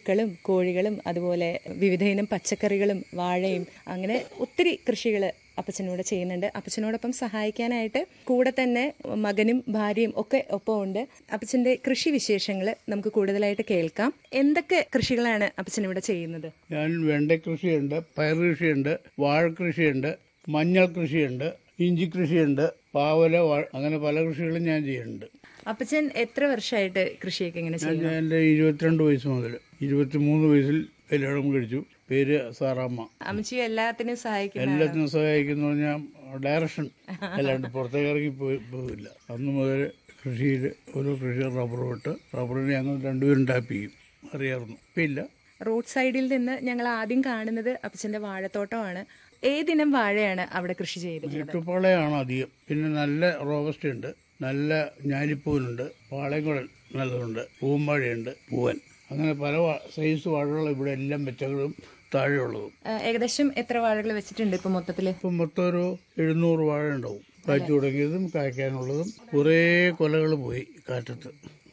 പശുക്കളും കോഴികളും അതുപോലെ വിവിധയിനം പച്ചക്കറികളും വാഴയും അങ്ങനെ ഒത്തിരി കൃഷികൾ അപ്പച്ചനോട് ചെയ്യുന്നുണ്ട്. അപ്പച്ചനോടൊപ്പം സഹായിക്കാനായിട്ട് കൂടെ തന്നെ മകനും ഭാര്യയും ഒക്കെ ഒപ്പമുണ്ട്. അപ്പച്ചന്റെ കൃഷി വിശേഷങ്ങൾ നമുക്ക് കൂടുതലായിട്ട് കേൾക്കാം. എന്തൊക്കെ കൃഷികളാണ് അപ്പച്ചൻ ഇവിടെ ചെയ്യുന്നത്? ഞാൻ വെണ്ട കൃഷിയുണ്ട്, പയർ കൃഷിയുണ്ട്, വാഴ കൃഷിയുണ്ട്, മഞ്ഞൾ കൃഷിയുണ്ട്, ഇഞ്ചി കൃഷിയുണ്ട്, പാവല, അങ്ങനെ പല കൃഷികളും ഞാൻ ചെയ്യുന്നുണ്ട്. അപ്പച്ചൻ എത്ര വർഷമായിട്ട് കൃഷിയൊക്കെ ഇങ്ങനെ ചെയ്യുന്നു? ഞാൻ എൻ്റെ 22 വയസ്സ് മുതൽ 23 വയസ്സിൽ കല്യാണം കഴിച്ചു. പേര് സാറാമ്മ. അമ്മച്ചി എല്ലാത്തിനും സഹായിക്കുന്നു പറഞ്ഞാൽ ഡയറക്ഷൻ അല്ലാണ്ട് പുറത്തേക്ക് ഇറങ്ങി പോവില്ല. അന്ന് മുതൽ കൃഷിയിൽ ഓരോ കൃഷി റബ്ബറിന് ഞങ്ങൾ രണ്ടുപേരും ടാപ്പ് ചെയ്യും. അറിയാമായിരുന്നു. ഇപ്പം ഇല്ല. റോഡ് സൈഡിൽ നിന്ന് ഞങ്ങൾ ആദ്യം കാണുന്നത് അപ്പച്ചന്റെ വാഴത്തോട്ടമാണ്. ഏതിനം വാഴയാണ് അവിടെ കൃഷി ചെയ്തത്? ചുട്ടുപാളയാണ് അധികം. പിന്നെ നല്ല റോബസ്റ്റ് ഉണ്ട്, നല്ല ഞാലിപ്പൂവനുണ്ട്, പാളയംകുടൽ നല്ലതുണ്ട്, പൂവൻവാഴയുണ്ട്, പൂവൻ, അങ്ങനെ പല സൈസ് വാഴകൾ ഇവിടെ എല്ലാം വെച്ചകളും താഴെയുള്ളതും. ഏകദേശം എത്ര വാഴകൾ വെച്ചിട്ടുണ്ട് ഇപ്പൊ മൊത്തത്തില്? ഇപ്പം മൊത്തം ഒരു 700 വാഴ ഉണ്ടാവും. കായ്ച്ചു തുടങ്ങിയതും കായ്ക്കാനുള്ളതും. കുറേ കൊലകൾ പോയി കാറ്റത്ത്.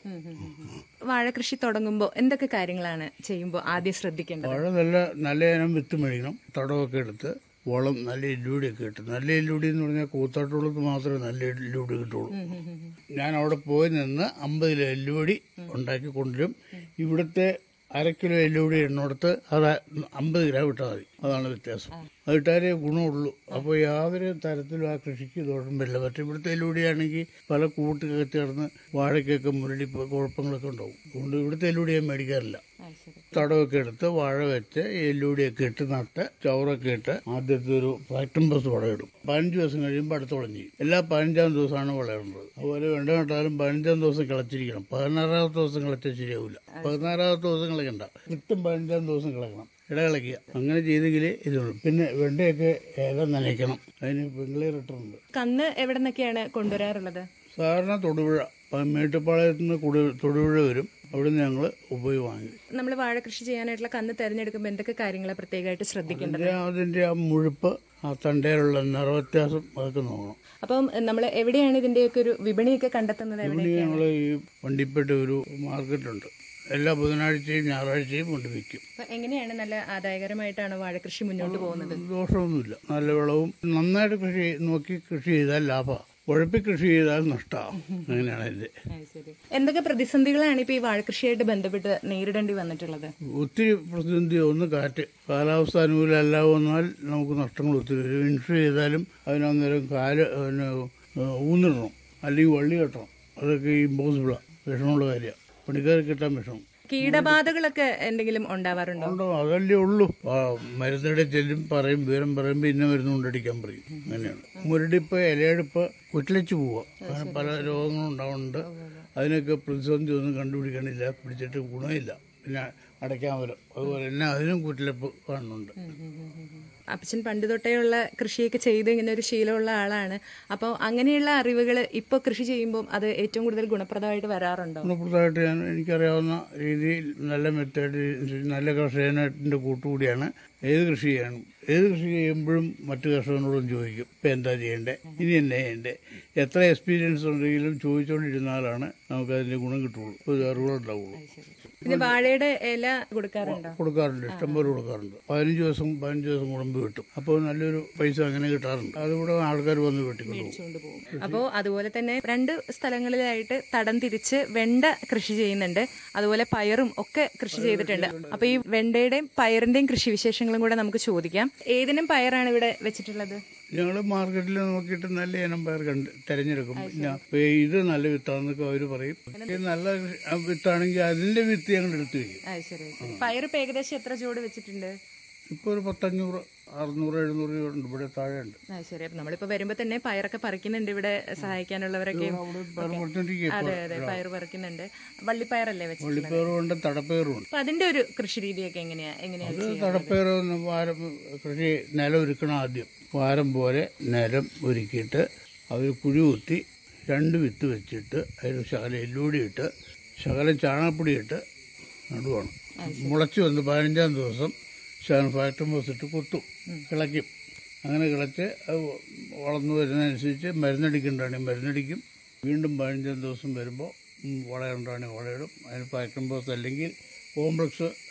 വാഴ കൃഷി തുടങ്ങുമ്പോൾ എന്തൊക്കെ കാര്യങ്ങളാണ് ചെയ്യുമ്പോൾ ആദ്യം ശ്രദ്ധിക്കേണ്ടത്? വാഴ നല്ല ഇനം വിത്ത് മേടിക്കണം. തടമൊക്കെ എടുത്ത് വളം നല്ല എല്ലുപൊടിയൊക്കെ ഇട്ട്. നല്ല എല്ലുപൊടി എന്ന് പറഞ്ഞാൽ കൂത്താട്ടുള്ളത് മാത്രമേ നല്ല എല്ലുപൊടി കിട്ടുള്ളൂ. ഞാൻ അവിടെ പോയി നിന്ന് 50 കിലോ എല്ലുപൊടി ഉണ്ടാക്കി കൊണ്ടുവരും. ഇവിടുത്തെ 1/2 കിലോ എല്ലുപൊടി എണ്ണോടത്ത് അത് 50 ഗ്രാം ഇട്ടാൽ മതി. അതാണ് വ്യത്യാസം. അത് ഇട്ടാലേ ഗുണമുള്ളൂ. അപ്പോൾ യാതൊരു തരത്തിലും ആ കൃഷിക്ക് ദോഷം വരില്ല. മറ്റേ ഇവിടുത്തെ എല്ലുപൊടിയാണെങ്കിൽ പല കൂട്ടുകത്തി കിടന്ന് വാഴയ്ക്കൊക്കെ മുരടി കുഴപ്പങ്ങളൊക്കെ ഉണ്ടാവും. അതുകൊണ്ട് ഇവിടുത്തെ എല്ലുപൊടി ഞാൻ മേടിക്കാറില്ല. തടമൊക്കെ എടുത്ത് വാഴ വെച്ച് എല്ലുപൊടിയൊക്കെ ഇട്ട് നട്ട് ചവറൊക്കെ ഇട്ട് ആദ്യത്തെ ഒരു ഫാക്ടം ബസ് വളയിടും. 15 ദിവസം കഴിയുമ്പോൾ അടുത്ത വളം ചെയ്യും. എല്ലാ 15-ാം ദിവസമാണ് വളയിടുന്നത്. അതുപോലെ വെണ്ട നട്ടാലും 15-ാം ദിവസം കിളച്ചിരിക്കണം. 16-ാമത്തെ ദിവസം കിളച്ചാൽ ശരിയാവില്ല. 16-ാമത്തെ ദിവസം കിളക്കണ്ട, കൃത്യം 15-ാം ദിവസം കിളക്കണം. ഇടകിളക്കുക. അങ്ങനെ ചെയ്തെങ്കിലേ ഇതുള്ളൂ. പിന്നെ വെണ്ടയൊക്കെ ഇല നനയ്ക്കണം. അതിന് വെങ്കളീർ ഇട്ടിട്ടുണ്ട്. കന്ന് എവിടെ നിന്നൊക്കെയാണ് കൊണ്ടുവരാറുള്ളത്? സാധാരണ തൊടുപുഴ, മേട്ടുപ്പാളയത്ത് നിന്ന് തൊടുപുഴ വരും. അവിടെ നിന്ന് ഞങ്ങൾ ഉപയോഗം വാങ്ങി. നമ്മൾ വാഴ കൃഷി ചെയ്യാനായിട്ടുള്ള കന്ന് തെരഞ്ഞെടുക്കുമ്പോൾ എന്തൊക്കെ കാര്യങ്ങളാണ് പ്രത്യേകമായിട്ട് ശ്രദ്ധിക്കേണ്ടത്? അതിന്റെ ആ മുഴുപ്പ്, ആ തണ്ടയിലുള്ള നിറവ്യത്യാസം അതൊക്കെ നോക്കണം. അപ്പം നമ്മൾ എവിടെയാണ് ഇതിന്റെയൊക്കെ ഒരു വിപണിയൊക്കെ കണ്ടെത്തുന്നത്? ഞങ്ങൾ ഈ വണ്ടിപ്പെട്ട് ഒരു മാർക്കറ്റുണ്ട്. എല്ലാ ബുധനാഴ്ചയും ഞായറാഴ്ചയും കൊണ്ട് വിൽക്കും. എങ്ങനെയാണ് നല്ല ആദായകരമായിട്ടാണ് വാഴ കൃഷി മുന്നോട്ട് പോകുന്നത്? ദോഷമൊന്നുമില്ല. നല്ല വിളവും. നന്നായിട്ട് കൃഷി ചെയ്താൽ ലാഭമാണ്. ഉഴപ്പി കൃഷി ചെയ്താൽ നഷ്ടമാവും. അങ്ങനെയാണ് അതിന്റെ. എന്തൊക്കെ പ്രതിസന്ധികളാണ് ഇപ്പൊ ഈ വാഴകൃഷിയായിട്ട് ബന്ധപ്പെട്ട് നേരിടേണ്ടി വന്നിട്ടുള്ളത്? ഒത്തിരി പ്രതിസന്ധി. ഒന്ന് കാറ്റ്, കാലാവസ്ഥ അനുകൂലമല്ല വന്നാൽ നമുക്ക് നഷ്ടങ്ങൾ ഒത്തിരി വരും. ഇൻഷുർ ചെയ്താലും അതിനന്നേരം ഊന്നിടണം, അല്ലെങ്കിൽ വള്ളി കെട്ടണം. അതൊക്കെ ഇമ്പോസിബിളാണ്. വിഷമമുള്ള കാര്യമാണ്. പണിക്കാർ കിട്ടാൻ വിഷമം. കീടബാധകളൊക്കെ എന്തെങ്കിലും ഉണ്ടാവാറുണ്ടോ? ഉണ്ടോ? അതല്ലേ ഉള്ളൂ. മരുന്നിടെ ചെല്ലും, പറയും, വിവരം പറയുമ്പോൾ ഇന്ന മരുന്ന് കൊണ്ടടിക്കാൻ പറയും. അങ്ങനെയാണ്. മുരടിപ്പ്, ഇലയെടുപ്പ്, കുറ്റിലച്ച് പോവുക, അങ്ങനെ പല രോഗങ്ങളും ഉണ്ടാവുന്നുണ്ട്. അതിനൊക്കെ പ്രതിസന്ധി ഒന്നും കണ്ടുപിടിക്കണില്ല. പിടിച്ചിട്ട് ഗുണമില്ല. പിന്നെ അടയ്ക്കാമരം, അതുപോലെ തന്നെ അതിനും കുറ്റിലപ്പ് കാണുന്നുണ്ട്. അപ്പച്ചൻ പണ്ട് തൊട്ടേയുള്ള കൃഷിയൊക്കെ ചെയ്ത് ഇങ്ങനെ ഒരു ശീലമുള്ള ആളാണ്. അപ്പോൾ അങ്ങനെയുള്ള അറിവുകൾ ഇപ്പോൾ കൃഷി ചെയ്യുമ്പോൾ അത് ഏറ്റവും കൂടുതൽ ഗുണപ്രദമായിട്ട് വരാറുണ്ടോ? ഗുണപ്രദമായിട്ട് എനിക്കറിയാവുന്ന രീതിയിൽ നല്ല മെത്തേഡ്, നല്ല കർഷകനായിട്ടിൻ്റെ കൂട്ടുകൂടിയാണ് ഏത് കൃഷി ചെയ്യണം. ഏത് കൃഷി ചെയ്യുമ്പോഴും മറ്റു കർഷകനോടും ചോദിക്കും, ഇപ്പം എന്താ ചെയ്യേണ്ടത്, ഇനി എന്നെ ചെയ്യേണ്ടത്. എത്ര എക്സ്പീരിയൻസ് ഉണ്ടെങ്കിലും ചോദിച്ചുകൊണ്ടിരുന്നാലാണ് നമുക്കതിൻ്റെ ഗുണം കിട്ടുള്ളൂ, ഒരു അറിവുകളുണ്ടാവുള്ളൂ. പിന്നെ വാഴയുടെ ഇല കൊടുക്കാറുണ്ട്? ഇഷ്ടംപോലെ കൊടുക്കാറുണ്ട്. 15 ദിവസം കൂടുമ്പോൾ കിട്ടും. അപ്പോൾ നല്ലൊരു പൈസ അങ്ങനെ കിട്ടാറുണ്ട്. അതുകൂടെ ആൾക്കാർ വന്ന് വെട്ടിക്കൊണ്ടു പോകും. അപ്പോൾ അതുപോലെ തന്നെ 2 സ്ഥലങ്ങളിലായിട്ട് തടം തിരിച്ച് വെണ്ട കൃഷി ചെയ്യുന്നുണ്ട്. അതുപോലെ പയറും ഒക്കെ കൃഷി ചെയ്തിട്ടുണ്ട്. അപ്പോൾ ഈ വെണ്ടയുടെയും പയറിന്റെയും കൃഷി വിശേഷങ്ങളും കൂടെ നമുക്ക് ചോദിക്കാം. ഏതിനും പയറാണ് ഇവിടെ വെച്ചിട്ടുള്ളത്? ഞങ്ങൾ മാർക്കറ്റിൽ നോക്കിയിട്ട് നല്ല ഇനം പയർ തിരഞ്ഞെടുക്കും. ഇത് നല്ല വിത്താണെന്നൊക്കെ അവർ പറയും. നല്ല വിത്താണെങ്കിൽ അതിന്റെ വിത്ത് ഞങ്ങൾ എടുത്തു വയ്ക്കും. പയർ ഏകദേശം എത്ര ചുവട് വെച്ചിട്ടുണ്ട്? ഇപ്പോൾ ഒരു 500, 600, 700 ഉണ്ട്. ഇവിടെ താഴെ ഉണ്ട്. ശരി. അപ്പൊ നമ്മളിപ്പോ വരുമ്പോ തന്നെ പയറൊക്കെ പറിക്കുന്നുണ്ട്. ഇവിടെ സഹായിക്കാനുള്ളവരൊക്കെ. അതെ അതെ, പയർ പറിക്കുന്നുണ്ട്. വള്ളിപ്പയറല്ലേ വെച്ചത്? വള്ളിപ്പയറുണ്ട്, തടപ്പയറുണ്ട്. അപ്പൊ അതിന്റെ ഒരു കൃഷി രീതിയൊക്കെ എങ്ങനെയാണ്? തടപ്പയർ വാരം കൃഷി നിലം ഒരുക്കണം. ആദ്യം വാരം പോലെ നിലം ഒരുക്കിയിട്ട് അവർ കുഴി കുത്തി 2 വിത്ത് വെച്ചിട്ട് അതിൽ ശകലം എല്ലുപൊടി ഇട്ട് ശകലം ചാണകപ്പൊടി ഇട്ട് നടുവാണ്. മുളച്ചു വന്ന് 15-ാം ദിവസം ഫാക്ടം വെച്ചിട്ട് കുത്തും, കിളയ്ക്കും. അങ്ങനെ കിളച്ച് അത് വളർന്നു വരുന്നതനുസരിച്ച് മരുന്നടിക്കേണ്ടതാണെങ്കിൽ മരുന്നടിക്കും. വീണ്ടും 15-ാം ദിവസം വരുമ്പോൾ വളയുണ്ടാണെങ്കിൽ വളയിടും. അതിന് ഫാക്ടം ബോസ് അല്ലെങ്കിൽ കോംപ്ലക്സ്